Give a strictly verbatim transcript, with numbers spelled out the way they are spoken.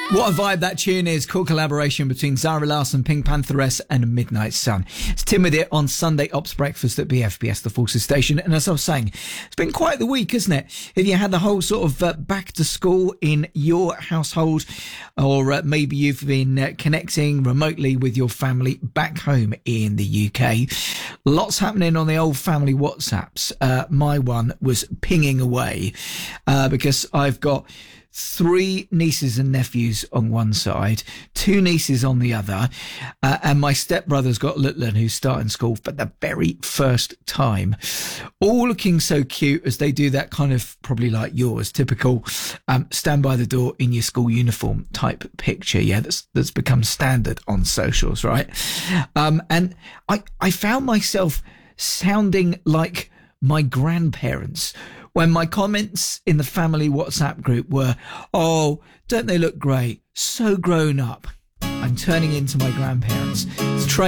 What a vibe that tune is. Cool collaboration between Zara Larsson, Pink Pantheress and Midnight Sun. It's Tim with it on Sunday Ops Breakfast at B F B S, the Forces Station. And as I was saying, it's been quite the week, isn't it? If you had the whole sort of uh, back to school in your household, or uh, maybe you've been uh, connecting remotely with your family back home in the U K. Lots happening on the old family WhatsApps. Uh, my one was pinging away uh, because I've got three nieces and nephews on one side, two nieces on the other, uh, and my stepbrother's got Lutland, who's starting school for the very first time. All looking so cute as they do that kind of, probably like yours, typical um, stand by the door in your school uniform type picture. Yeah, that's that's become standard on socials, right? Um, and I, I found myself sounding like my grandparents when my comments in the family WhatsApp group were, oh, don't they look great? So grown up. I'm turning into my grandparents. It's Trey